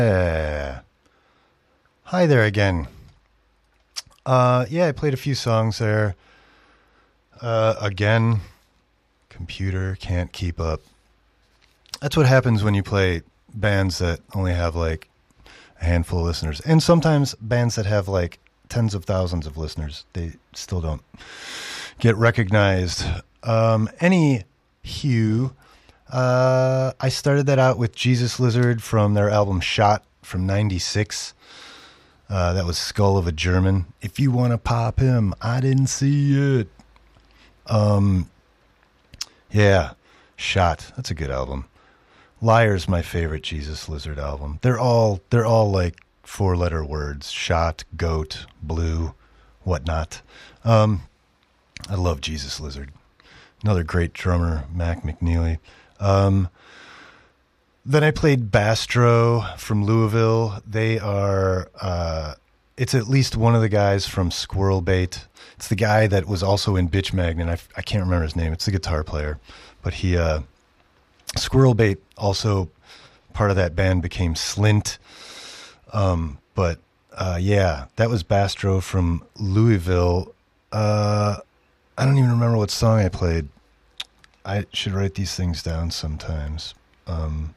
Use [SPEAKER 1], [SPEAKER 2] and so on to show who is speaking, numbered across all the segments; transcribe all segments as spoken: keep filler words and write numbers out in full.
[SPEAKER 1] Uh, hi there again. Uh, yeah, I played a few songs there. Uh, again, computer can't keep up. That's what happens when you play bands that only have like a handful of listeners. And sometimes bands that have like tens of thousands of listeners, they still don't get recognized. Um, anywho, uh, I started that out with Jesus Lizard from their album Shot from ninety-six. Uh, that was Skull of a German. If you want to pop him, I didn't see it. Um, yeah, Shot. That's a good album. Liar's my favorite Jesus Lizard album. They're all they're all like four letter words: shot, goat, blue, whatnot. Um, I love Jesus Lizard. Another great drummer, Mac McNeely. Um, then I played Bastro from Louisville. They are, uh, it's at least one of the guys from Squirrel Bait. It's the guy that was also in Bitch Magnet. I, I can't remember his name. It's the guitar player. But he, uh, Squirrel Bait, also part of that band, became Slint. Um, but, uh, yeah, that was Bastro from Louisville. Uh, I don't even remember what song I played. I should write these things down sometimes. Um,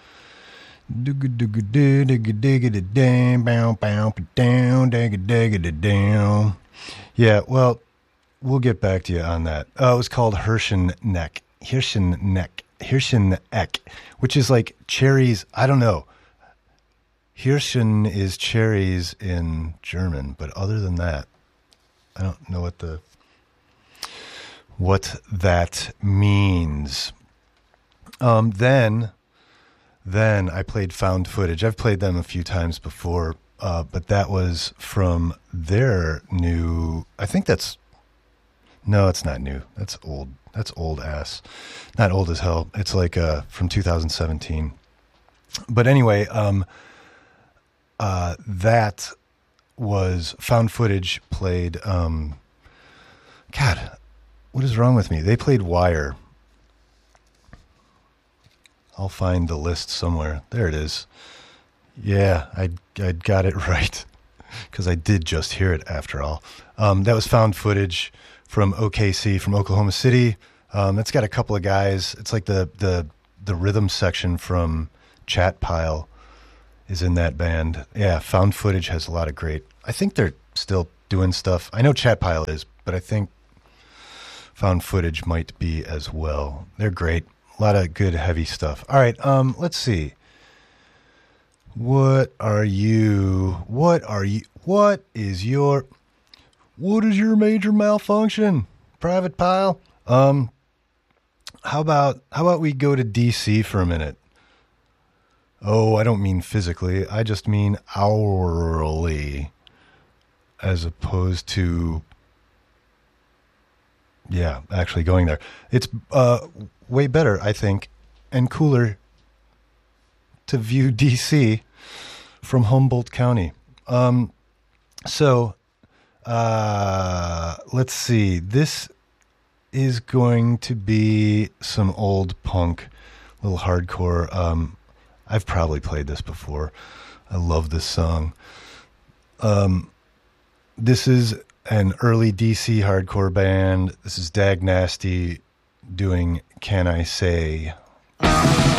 [SPEAKER 1] yeah, well, we'll get back to you on that. Uh, it was called Hirschen Neck. Hirschen Neck. Hirschen Eck, which is like cherries. I don't know. Hirschen is cherries in German, but other than that, I don't know what the what that means. Um, then, then I played Found Footage. I've played them a few times before, uh, but that was from their new. I think that's no, it's not new. That's old. That's old ass. Not old as hell. It's like uh, from two thousand seventeen. But anyway, um, uh, that was Found Footage played. Um, God, what is wrong with me? They played Wire. I'll find the list somewhere. There it is. Yeah, I I got it right because I did just hear it after all. Um, that was Found Footage from O K C, from Oklahoma City. Um, it's got a couple of guys. It's like the the the rhythm section from Chat Pile is in that band. Yeah, Found Footage has a lot of great. I think they're still doing stuff. I know Chat Pile is, but I think Found Footage might be as well. They're great. A lot of good heavy stuff. All right, um, let's see. What are you? What are you? What is your? What is your major malfunction, Private Pile? Um, how about how about we go to D C for a minute? Oh, I don't mean physically. I just mean hourly, as opposed to. Yeah, actually going there. It's uh, way better, I think, and cooler to view D C from Humboldt County. Um, so, uh, let's see. This is going to be some old punk, little hardcore. Um, I've probably played this before. I love this song. Um, this is an early D C hardcore band. This is Dag Nasty doing Can I Say?